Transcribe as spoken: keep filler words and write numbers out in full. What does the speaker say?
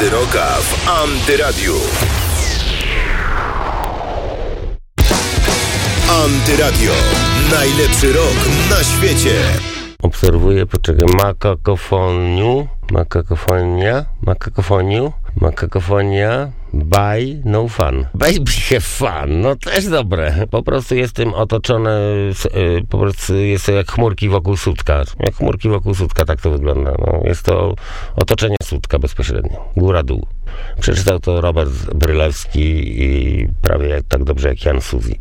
Gwiazdy Rocka w Antyradiu. Antyradio. Najlepszy rock na świecie. Obserwuję, poczekaj, makakofoniu, makakofonia, makakofoniu, makakofonia, by no fun. Baby have fun, no też dobre. Po prostu jestem otoczony, po prostu jestem jak chmurki wokół sutka. Jak chmurki wokół sutka, tak to wygląda. No, jest to otoczenie sutka bezpośrednio, góra-dół. Przeczytał to Robert Brylewski i prawie jak, tak dobrze jak Jan Suzy.